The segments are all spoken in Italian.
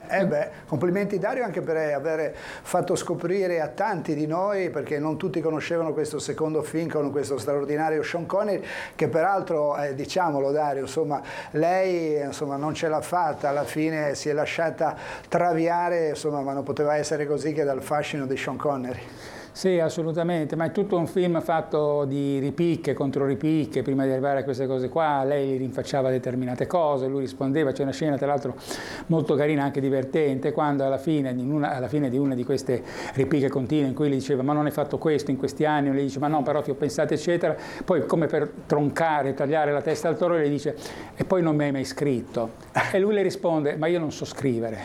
Complimenti Dario anche per aver fatto scoprire a tanti di noi, perché non tutti conoscevano questo secondo film con questo straordinario Sean Connery, che peraltro, diciamolo Dario, insomma, lei insomma, non ce l'ha fatta, alla fine si è lasciata traviare, insomma, ma non poteva essere così che dal fascino di Sean Connery. Sì, assolutamente, ma è tutto un film fatto di ripicche contro ripicche. Prima di arrivare a queste cose qua, lei gli rinfacciava determinate cose, lui rispondeva. C'è una scena tra l'altro molto carina, anche divertente, quando alla fine di una di queste ripicche continue in cui gli diceva ma non hai fatto questo in questi anni, e lei dice ma no, però ti ho pensato eccetera, poi come per troncare, tagliare la testa al toro, le dice e poi non mi hai mai scritto, e lui le risponde ma io non so scrivere.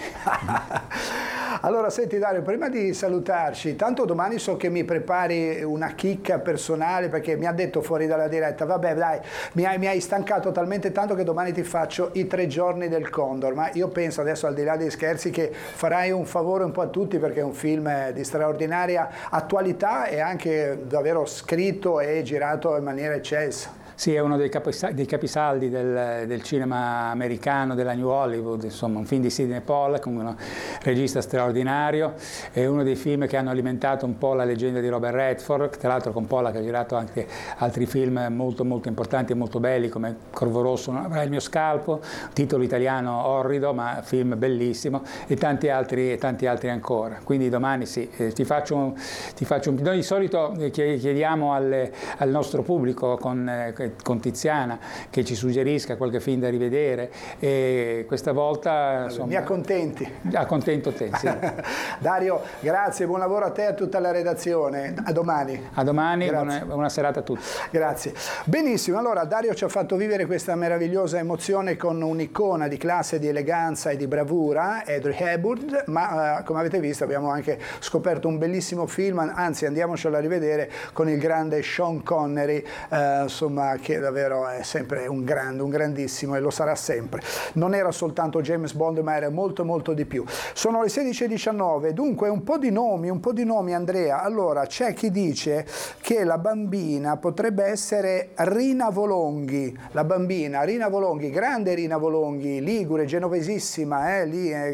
Allora, senti Dario, prima di salutarci, tanto domani so che mi prepari una chicca personale, perché mi ha detto fuori dalla diretta, vabbè dai, mi hai stancato talmente tanto che domani ti faccio i 3 giorni del Condor, ma io penso adesso, al di là dei scherzi, che farai un favore un po' a tutti, perché è un film di straordinaria attualità e anche davvero scritto e girato in maniera eccelsa. Sì, è uno dei capisaldi del cinema americano, della New Hollywood, insomma, un film di Sidney Pollack, un regista straordinario, è uno dei film che hanno alimentato un po' la leggenda di Robert Redford. Tra l'altro con Pollack ha girato anche altri film molto molto importanti e molto belli, come Corvo Rosso non avrà il mio scalpo, titolo italiano orrido ma film bellissimo, e tanti altri ancora. Quindi domani sì, noi di solito chiediamo al nostro pubblico con Tiziana che ci suggerisca qualche film da rivedere, e questa volta insomma, mi accontenti. Accontento te, sì. Dario, grazie, buon lavoro a te e a tutta la redazione. A domani. A domani, buona serata a tutti. Grazie. Benissimo, allora Dario ci ha fatto vivere questa meravigliosa emozione con un'icona di classe, di eleganza e di bravura, Audrey Hepburn, ma come avete visto abbiamo anche scoperto un bellissimo film, anzi andiamocelo a rivedere, con il grande Sean Connery, insomma, che davvero è sempre un grandissimo, e lo sarà sempre. Non era soltanto James Bond, ma era molto molto di più. Sono le 16:19, dunque un po' di nomi Andrea. Allora, c'è chi dice che la bambina potrebbe essere Rina Volonghi, grande Rina Volonghi, ligure, genovesissima, lì